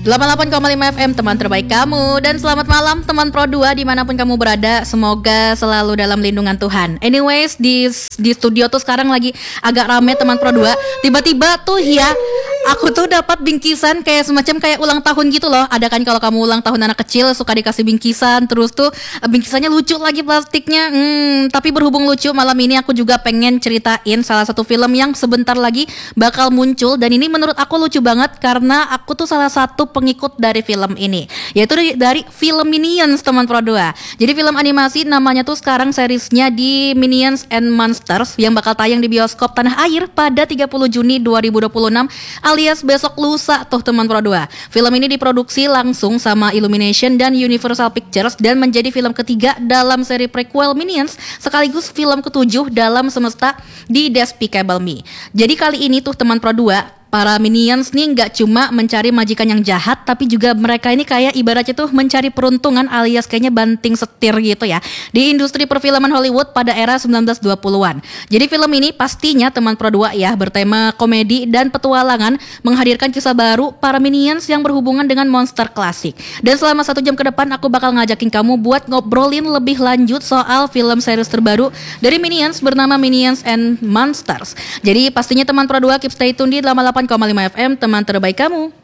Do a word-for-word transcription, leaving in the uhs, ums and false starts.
delapan puluh delapan koma lima F M, teman terbaik kamu. Dan selamat malam teman Pro dua dimanapun kamu berada. Semoga selalu dalam lindungan Tuhan. Anyways, di, di studio tuh sekarang lagi agak rame teman Pro dua. Tiba-tiba tuh ya, aku tuh dapat bingkisan kayak semacam kayak ulang tahun gitu loh. Ada kan kalau kamu ulang tahun anak kecil suka dikasih bingkisan. Terus tuh bingkisannya lucu lagi plastiknya. Hmm, tapi berhubung lucu, malam ini aku juga pengen ceritain salah satu film yang sebentar lagi bakal muncul. Dan ini menurut aku lucu banget karena aku tuh salah satu pengikut dari film ini, yaitu dari, dari film Minions teman Pro dua. Jadi film animasi namanya tuh sekarang seriesnya di Minions and Monsters yang bakal tayang di bioskop tanah air pada tiga puluh Juni dua ribu dua puluh enam alias besok lusa tuh teman Pro dua. Film ini diproduksi langsung sama Illumination dan Universal Pictures dan menjadi film ketiga dalam seri prequel Minions sekaligus film ketujuh dalam semesta di Despicable Me. Jadi kali ini tuh teman Pro dua, para Minions nih nggak cuma mencari majikan yang jahat, tapi juga mereka ini kayak ibaratnya tuh mencari peruntungan alias kayaknya banting setir gitu ya di industri perfilman Hollywood pada era sembilan belas dua puluhan. Jadi film ini pastinya teman Pro dua ya bertema komedi dan petualangan, menghadirkan kisah baru para Minions yang berhubungan dengan monster klasik. Dan selama satu jam ke depan aku bakal ngajakin kamu buat ngobrolin lebih lanjut soal film series terbaru dari Minions bernama Minions and Monsters. Jadi pastinya teman Pro dua keep stay tune di delapan puluh delapan koma lima F M, teman terbaik kamu.